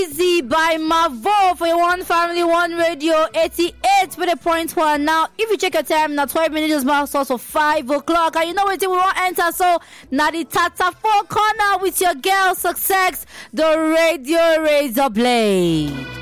Easy by Mavo for your One Family, One Radio 88.1. Now, if you check your time, now 12 minutes is marks also 5 o'clock. And you know what we won't enter, so now the Tata 4 corner with your girl Success, the Radio Razor Blade.